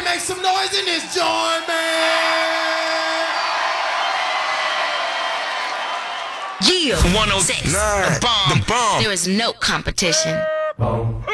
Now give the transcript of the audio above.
make some noise in this joint, man. Yeah. 106. The bomb. There is no competition.